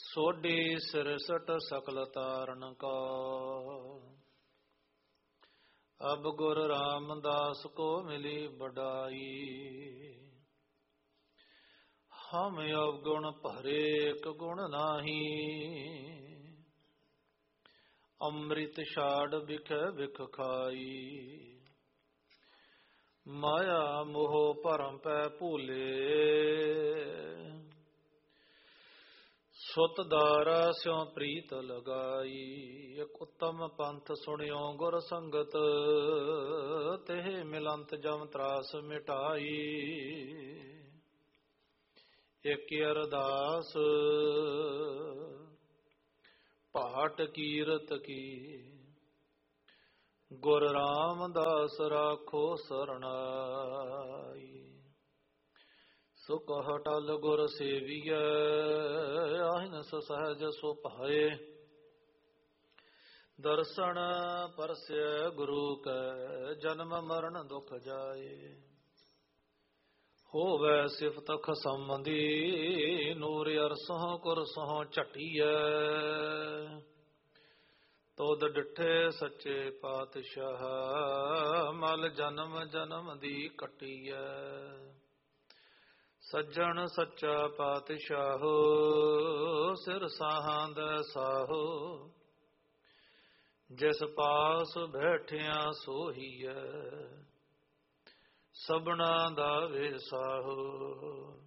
ਸੋਢੀ ਸਿਰਸਟ ਸਕਲ ਤਾਰਨ ਕਾ। ਅਬ ਗੁਰ ਰਾਮਦਾਸ ਕੋ ਮਿਲੀ ਬਡਾਈ। ਹਮ ਅਵਗੁਣ ਭਰੇ ਇਕ ਗੁਣ ਨਾਹੀ। ਅੰਮ੍ਰਿਤ ਛਾੜ ਬਿਖੈ ਬਿਖ ਖਾਈ। ਮਾਇਆ ਮੋਹ ਭਰਮ ਪੈ ਭੂਲੇ। ਸੁਤ ਦਾਰਾ ਸਿਉ ਪ੍ਰੀਤ ਲਗਾਈ। ਇਕ ਉਤਮ ਪੰਥ ਸੁਣਿਓ ਗੁਰ ਸੰਗਤ। ਤਿਹ ਮਿਲੰਤ ਜਮ ਤਰਾਸ ਮਿਟਾਈ। ਇਕ ਅਰਦਾਸ ਪਾਟ ਕੀਰਤ ਕੀ। ਗੁਰ ਰਾਮਦਾਸ ਰਾਖੋ ਸਰਣਾਈ। ਸੁਖ ਹਟਲ ਗੁਰ ਸੇਵੀਐ। ਆਹਿਨਸ ਸਹਿਜ ਸੁਭਾਏ। ਦਰਸ਼ਨ ਪਰਸੈ ਗੁਰੂ ਕੈ। ਜਨਮ ਮਰਨ ਦੁਖ ਜਾਏ। ਹੋਵੈ ਸਿਫਤ ਖਸਮ ਦੀ। ਨੂਰ ਅਰਸੋਂ ਕੁਰਸੋਂ ਝਟੀਐ। ਤੁਧ ਡਿਠੇ ਸੱਚੇ ਪਾਤਸ਼ਾਹ। ਮਲ ਜਨਮ ਜਨਮ ਦੀ ਕੱਟੀਐ। ਸੱਜਣ ਸੱਚਾ ਪਾਤਸ਼ਾਹੋ। ਸਿਰ ਸਾਹਾਂ ਦੈ ਸਾਹੋ। ਜਿਸ ਪਾਸ ਬੈਠਿਆ ਸੋਹੀਐ। ਸਭਨਾ ਦਾ ਵੇਸਾਹੋ।